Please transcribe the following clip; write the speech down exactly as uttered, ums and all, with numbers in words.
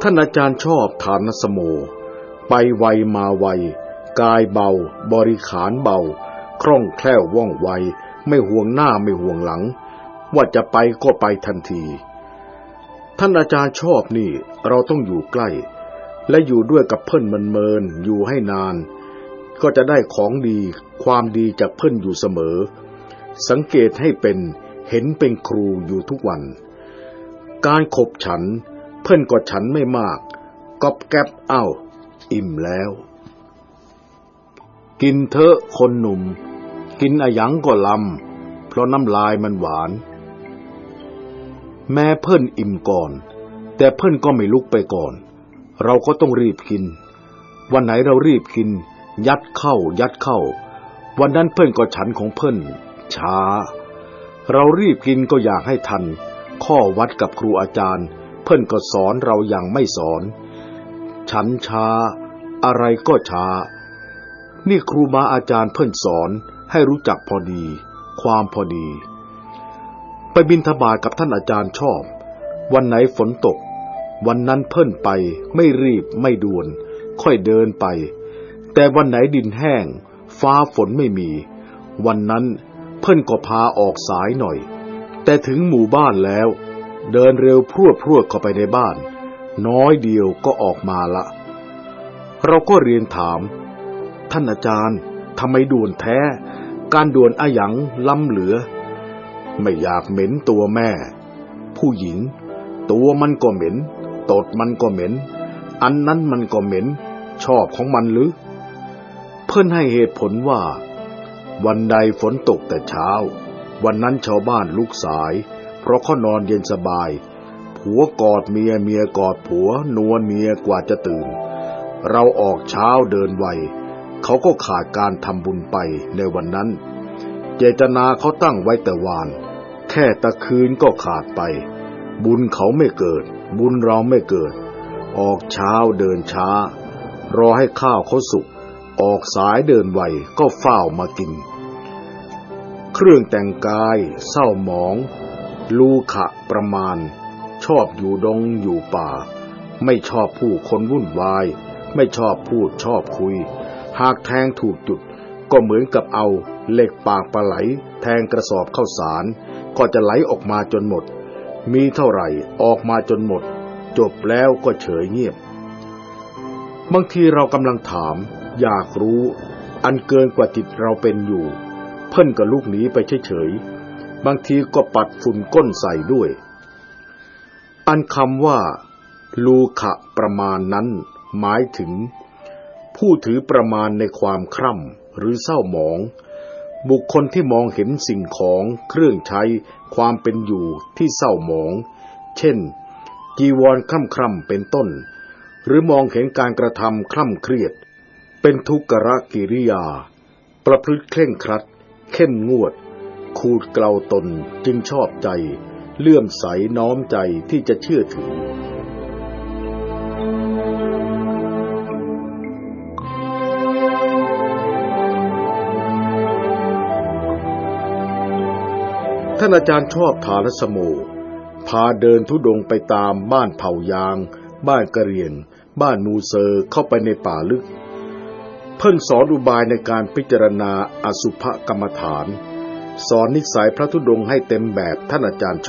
ท่านอาจารย์ชอบฐานสโมไปไวมาไวกายเบาบริขารเบาคล่องแคล่วว่องไวไม่ห่วงหน้าไม่ห่วงหลังว่าจะไปก็ไปทันทีท่านอาจารย์ชอบนี่เราต้องอยู่ใกล้และอยู่ด้วยกับเพิ่นเมินๆอยู่ให้นานก็จะได้ของดีความดีจากเพิ่นอยู่เสมอสังเกตให้เป็นเห็นเป็นครูอยู่ทุกวันการขบฉันเพิ่นก็ฉันไม่มากก๊อบแก๊บเอ้าอิ่มแล้วกินเถอะคนหนุ่มกินอะหยังก็ลำเพราะน้ำลายมันหวานแม้เพิ่นอิ่มก่อนแต่เพิ่นก็ไม่ลุกไปก่อนเราก็ต้องรีบกินวันไหนเรารีบกินยัดเข้ายัดเข้าวันนั้นเพิ่นก็ฉันของเพิ่นช้าเรารีบกินก็อยากให้ทันข้อวัดกับครูอาจารย์เพิ่นก็สอนเราอย่างไม่สอนฉันช้าอะไรก็ช้านี่ครูบาอาจารย์เพิ่นสอนให้รู้จักพอดีความพอดีไปบิณฑบาตกับท่านอาจารย์ชอบวันไหนฝนตกวันนั้นเพิ่นไปไม่รีบไม่ด่วนค่อยเดินไปแต่วันไหนดินแห้งฟ้าฝนไม่มีวันนั้นเพิ่นก็พาออกสายหน่อยแต่ถึงหมู่บ้านแล้วเดินเร็วพรวดพรวดเข้าไปในบ้านน้อยเดียวก็ออกมาละเราก็เรียนถามท่านอาจารย์ทำไมด่วนแท้การด่วนอะหยังล้ำเหลือไม่อยากเหม็นตัวแม่ผู้หญิงตัวมันก็เหม็นตดมันก็เหม็นอันนั้นมันก็เหม็นชอบของมันหรือเพิ่นให้เหตุผลว่าวันใดฝนตกแต่เช้าวันนั้นชาวบ้านลุกสายเพราะเขานอนเย็นสบายผัวกอดเมียเมียกอดผัวนัวเนียกว่าจะตื่นเราออกเช้าเดินไวเขาก็ขาดการทำบุญไปในวันนั้นเจตนาเขาตั้งไว้แต่วานแค่ตะคืนก็ขาดไปบุญเขาไม่เกิดบุญเราไม่เกิดออกเช้าเดินช้ารอให้ข้าวเขาสุกออกสายเดินไวก็เฝ้ามากินเครื่องแต่งกายเศร้าหมองลูขะประมาณชอบอยู่ดงอยู่ป่าไม่ชอบผู้คนวุ่นวายไม่ชอบพูดชอบคุยหากแทงถูกจุดก็เหมือนกับเอาเหล็กปากปลาไหลแทงกระสอบข้าวสารก็จะไหลออกมาจนหมดมีเท่าไหร่ออกมาจนหมดจบแล้วก็เฉยเงียบบางทีเรากำลังถามอยากรู้อันเกินกว่าจิตเราเป็นอยู่เพิ่นก็ลุกหนีไปเฉยๆบางทีก็ปัดฝุ่นก้นใส่ด้วยอันคำว่าลูขะประมาณนั้นหมายถึงผู้ถือประมาณในความคร่ำหรือเศร้าหมองบุคคลที่มองเห็นสิ่งของเครื่องใช้ความเป็นอยู่ที่เศร้าหมองเช่นจีวรคร่ำๆเป็นต้นหรือมองเห็นการกระทำคล่ำเครียดเป็นทุกขกิริยาประพฤติเคร่งครัดเข้มงวดขูดเกลาตนจึงชอบใจเลื่อมใสน้อมใจที่จะเชื่อถือท่านอาจารย์ชอบฐานสโมพาเดินธุดงค์ไปตามบ้านเผ่ายางบ้านกะเหรี่ยงบ้านมูเซอร์เข้าไปในป่าลึกเพิ่นสอนอุบายในการพิจารณาอสุภกรรมฐานสอนนิสัยพระธุดงค์ให้เต็มแบบท่านอาจารย์ช